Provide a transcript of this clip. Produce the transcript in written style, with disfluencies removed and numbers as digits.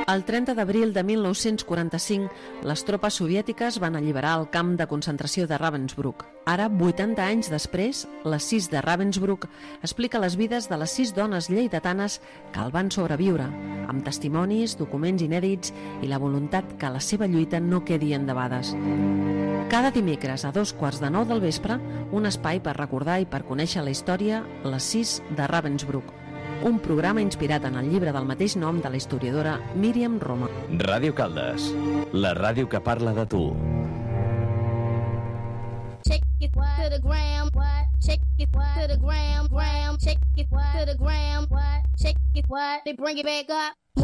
El 30 d'abril de 1945, les tropes soviètiques van alliberar el camp de concentració de Ravensbrück. Ara, 80 anys després, la CIS de Ravensbrück explica les vides de les 6 dones lleidatanes que el van sobreviure, amb testimonis, documents inèdits i la voluntat que la seva lluita no quedi endebades. Cada dimecres a 9:15 del vespre, un espai per recordar i per conèixer la història, les 6 de Ravensbrück. Un programa inspirat en el llibre del mateix nom de la historiadora Míriam Roma. Ràdio Caldes, la ràdio que parla de tu. Shake it to the ground, what? Shake it to the ground, shake it to the ground, what? Shake it, what? They bring it back up.